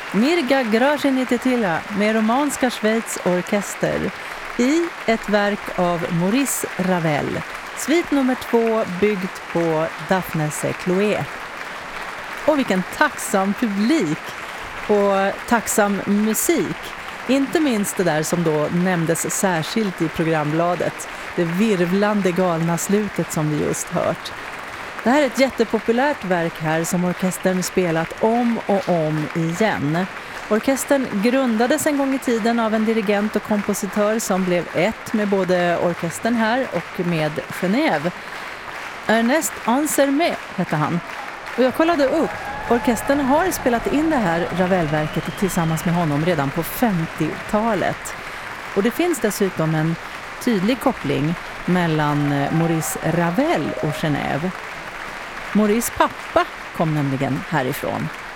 Mirga Gražinytė med romanska Schweiz orkester i ett verk av Maurice Ravel. Svit nummer 2 byggt på Daphnes Chloé. Och vilken tacksam publik och tacksam musik. Inte minst det där som då nämndes särskilt i programbladet. Det virvlande galna slutet som vi just hört. Det här är ett jättepopulärt verk här som orkestern spelat om och om igen. Orkestern grundades en gång i tiden av en dirigent och kompositör som blev ett med både orkestern här och med Genève. Ernest Ansermet hette han. Och jag kollade upp. Orkestern har spelat in det här Ravelverket tillsammans med honom redan på 50-talet. Och det finns dessutom en tydlig koppling mellan Maurice Ravel och Genève. Maurice pappa kom nämligen härifrån.